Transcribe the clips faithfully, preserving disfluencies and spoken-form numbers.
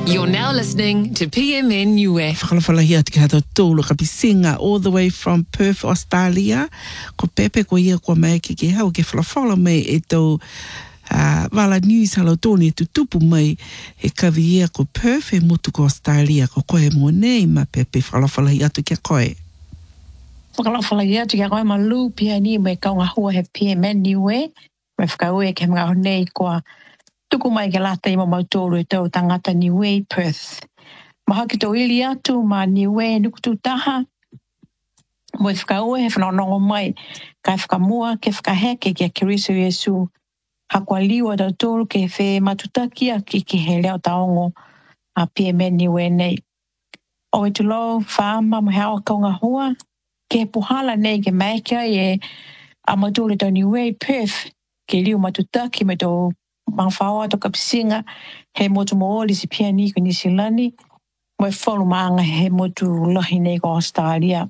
You're now listening to P M N Niue. Whakalawhalahia te kato tōlu ka pisinga all the way from Perth, Australia. Ko pepe ko ia ko mai ki ke hau ke whalawhala mai e tau uh, wala news halo tōni tu tupu mai e kawi ia ko Perth e motu ko Australia ko koe mo nei ma pepe whalawhalahia tu kia koe. Whakalawhalahia tu kia koe ma lu pia ni me kaunga hua he P M N Niue. Me whakaue ke mga honei koa tuku mai ke lata i mautoro e tau tangata Niue Perth. Maha ki tau ili atu ma Niue nukutu taha. Mo e whakaue he whanonongo mai. Kai whakamua ke whakaheke ki a Kiriso Yesu. Hakua liwa tau tolu ke whe matutakia ki ki he leo taongo a P M N Niue nei. O e tulo whaama mo hea o kaunga hua. Ke puhala nei ke maika e a mautoro tau Niue Perth. Ke liu matutaki me tau mangwhaoa to kapisinga he motu mooli si pia ni ko Nisilani mo e whalu maanga he motu lohi nei ko Australia.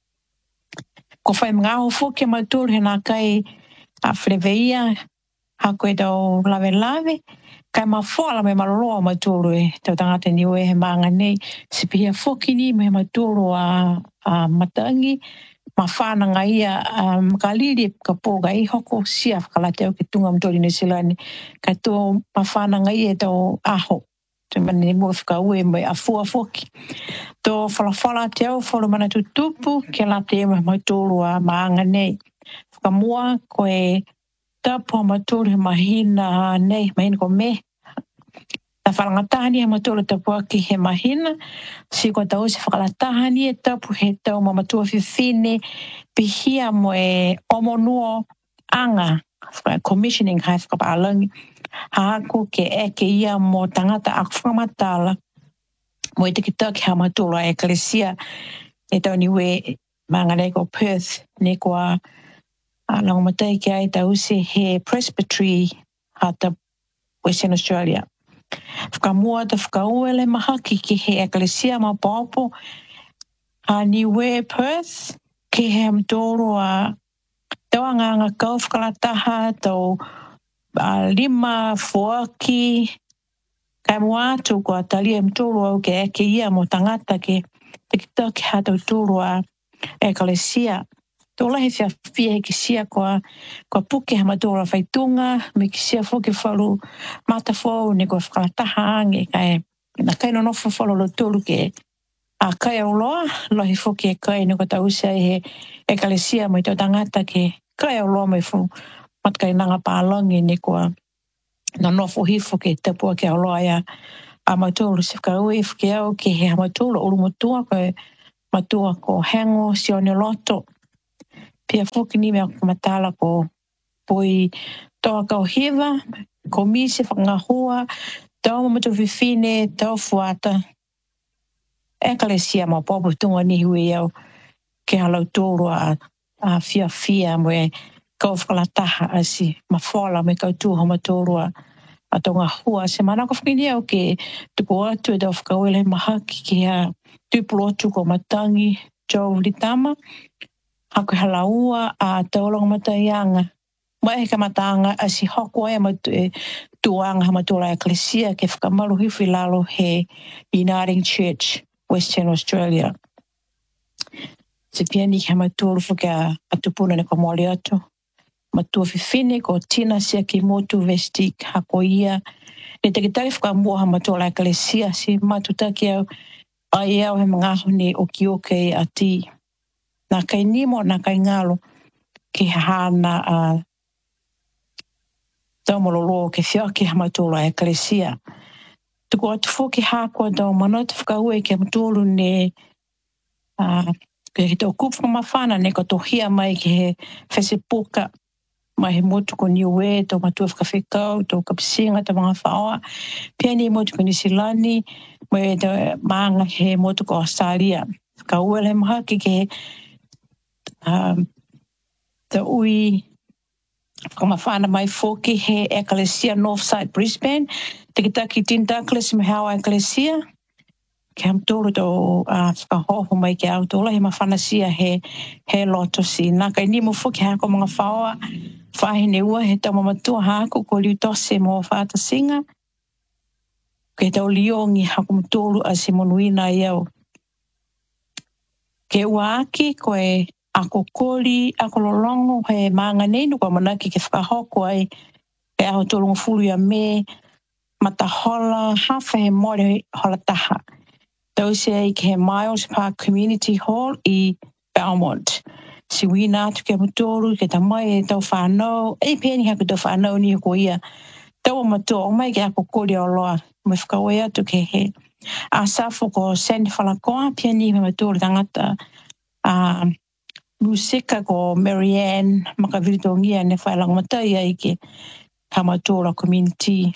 Ko whai mga aho whuke mauturu he nā kai a whreveia hako e tau lawe lawe kai ma whala me maloloa mauturu e tau tangata Niue he maanga nei si pia whuki ni me mauturu a, a matangi ma whananga ia um, ka liri ka pōga i hoko sia whakalate au ke tunga mtori Nisilani ka tō ma whananga ia tau aho te mani mua whakaue mai a fua whoki tō whalawhala te au whalu mana tutupu ke late e mautoro a maanga nei whakamua koe tapo mautoro he mahina nei mahina ko me na whalangatahani he mautoro tapo aki he mahina si ko tau se whakalatahani e tapu he tau mamatua whiwhine pihia mo e omonuo anga commissioning hai whakapaalangi haako ke eke ia mo tangata ak whakamatala mo e tiki taki ha matolo a eklesia e tau Niue maanganei ko Perth ne ko a langomatai ki ai tau se he presbytery hata Western Australia. Whakamua ta whakauele mahaki ki he eklesia ma pāpo a Niue Perth ki he amtoro a tau anganga kau whakalataha tau a lima fuaki kai mua atu ko a tali amtoro au ke eke ia mo tangata ke tikitaki hata utoro a eklesia. Tōla he whia whia he ki sia koa, koa puke ha matora whaitunga, me ki sia whoke whalu mata whau, ne koa whakalataha ange, kai na kai no nofo whalu lo tolu ke a kai au loa, lohi whoke e kai, ne koa tausia he ekalesia mai tau tangata ke kai au loa mai whu matkai nanga pālangi, ne koa na nofo hifo ke tapua ke au loa ia a matoro, se whakaue whoke au ke he ha matoro, uru matua, koe matua ko hengo sione loto, pia whuki ni mea kumatala ko poi toa kau hewa, ko mise whakangahua, tau mamatu whiwhine, tau fuata. Ekalesia ma popo tunga ni hui au ke halau tōru a, a fia fia mo e kau whakalataha asi ma whala me kau tūha ma tōru a, a tonga hua. Se mana ko whakini au ke tuku atu e tau whakawele mahaki ki a tupulu atu ko matangi, Joe Litama, hako halaua a taulong mataianga. Mai ka matanga a si hoko e matu e tuanga ha matura eklesia ke whakamaru hiwhi lalo he Uniting Church, Western Australia. Se pia ni ka maturu whuka a tupuna ne ko mole atu. Matua whiwhine ko tina sia ki motu vesti hako ia. Ne te kitari whakamua ha matura eklesia si matutaki au ai au he mga hone o ki oke a ti. Nā kai nimo, nā kai ngalo, ki hana a uh, taumololo ke whiaki ha matula e eklesia. Tuku atu whoki hākua tau manota whakaue ke matulu ne uh, ke he tau kupu mawhana ne ka tohia mai ke he whesepuka mai he motu ko Niue, tau matua whakawhekau, tau kapisinga, tau mga whaoa. Pia ni motu ko Nisilani, mai tau maanga he motu ko Australia. Whakaue le mahaki ke he Um, te ui whakamawhana mai whoki he eklesia Northside Brisbane, te kitaki Tin Douglas me hawa eklesia, ke am tōru tō uh, whakahoho mai ke au tōla he mawhanasia he, he loto si. Nā kai ni mo whoki hako mga whaoa, whahine ua he tau mamatua hako ko liu tose mo whāta singa, ke tau liongi haku mtolu a se monuina iau. Ke uaki koe ako koli, ako lolongo he maanga neinu kwa manaki ke whakahoko ai e aho tolungo fulu ia me mata hola hawha he more hola taha. Tau se ai ke he Miles Park Community Hall i Belmont. Si wina atu ke mutolu ke tamai e tau whanau, ei pēni haku tau whanau ni ko ia. Tau matua o mai ke ako koli o loa, mai whakawe atu ke he. A safo ko Sandy Whalakoa, pēni me mutolu tangata a musika ko Marianne Makavitongia ne whailang matai ai ke Kamatola community.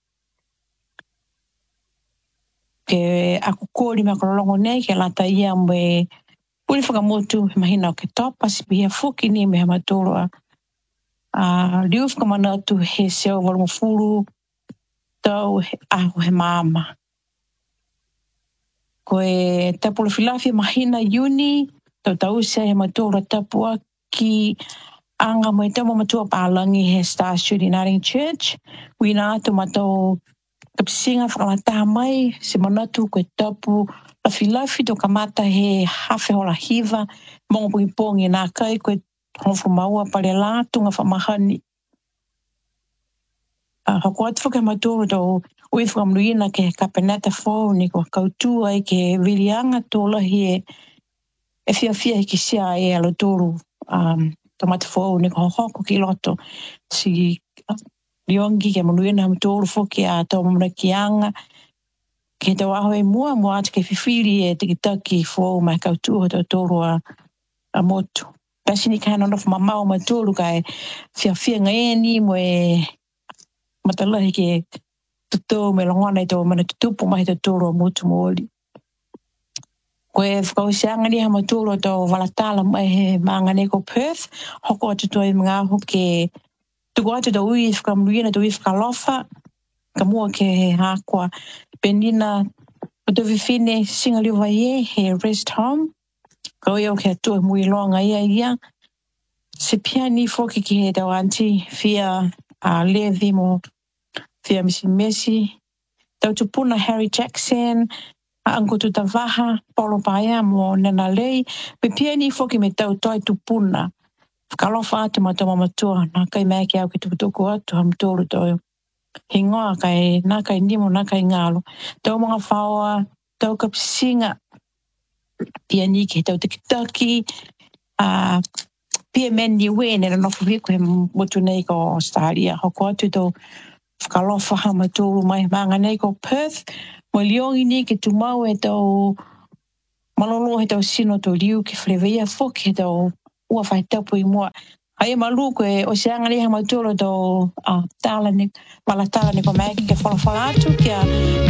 Ke ako kōri makarolongo nei ke lata ia me puli whakamotu mahina o ke topa sipi hea fuki ni me Hamatoroa. Uh, liu whakamana atu he seo walungo furu tau aho he mama. Ko e tapula filafi mahina uni tau tau se he Hamatoroa tapua ki anga mo te mo matua palangi he Star Street Uniting Church. Wina atu matau kapsinga whakamata mai se manatu koe tapu lafi-lafi to kamata he hawhe hola hiva mongo pungi pongi nā kai koe honfu maua pale lātu ngā whamahani. Uh, hoko atu whaka matoro tau ui whakamruina ke kapenata fōu ni ko kautua ai ke vilianga tōla hi e e fia fia hiki sia e alo tōru um, tamata fōu ni ko hoko ki loto si liongi ke manuina matoro foki a tau mamuna ki anga ke tau aho e mua mua atu ke whiwhiri e tiki taki fōu mai kautua tau tōru a, a motu. Pasi ni kai nono whamamau matoro kai fia fia ngai ni mo e matalahi ke tuto me longona i tau mana tutupu mai tau tōru a motu mooli. Koe whakausianga ni ha matoro tau walatala mai he maangane ko Perth, hoko atu toi mga aho ke tuko atu tau ui whakamuruina tau ui whakalofa, ka mua ke he hākua penina o tau whiwhine singa liwa ie he rest home, ka oi au ke atua mui loanga ia ia, se pia ni whoki ki he tau anti fia a Levi mo fia misi mesi, tau tupuna Harry Jackson, a anko tu tavaha, Paulo Paia mo Nena Lei, pe pia ni whoki me tau toi tupuna, whakalofa atu ma tau mamatua, nā kai mea ki au ki tukutuku atu ham tōru tau. He ngoa kai, nā kai nimo, nā kai ngalo. Tau mga whaoa, tau kapsinga, pia ni ki tau tikitaki, uh, pia meni ue nera nofu hiku he motu nei ko Australia. Hoko atu tau whakalofa hama tōru mai maanga nei ko Perth, mo liongi ni ki tu mau e tau malolo he tau sino tau liu ki whleweia whoki he tau ua whai tapu i mua. Hai malu ko e o seanga ni hama tōru tau uh, tālani, wala tālani ko mai ki ke whalawhala atu kia